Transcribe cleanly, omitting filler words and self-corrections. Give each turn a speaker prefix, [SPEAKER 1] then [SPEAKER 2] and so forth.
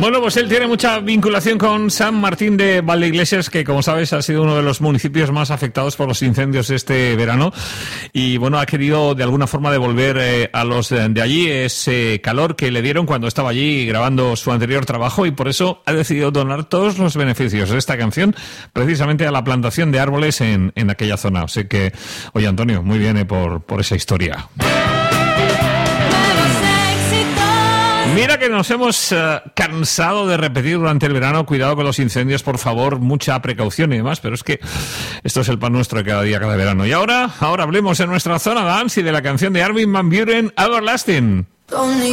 [SPEAKER 1] Bueno, pues él tiene mucha vinculación con San Martín de Valdeiglesias, que como sabes ha sido uno de los municipios más afectados por los incendios este verano. Y bueno, ha querido de alguna forma devolver a los de allí ese calor que le dieron cuando estaba allí grabando su anterior trabajo, y por eso ha decidido donar todos los beneficios de esta canción precisamente a la plantación de árboles en aquella zona. Así que, oye, Antonio, muy bien por esa historia. Mira que nos hemos cansado de repetir durante el verano: cuidado con los incendios, por favor, mucha precaución y demás, pero es que esto es el pan nuestro de cada día, cada verano. Y ahora hablemos en nuestra zona dance y de la canción de Armin van Buuren, Everlasting.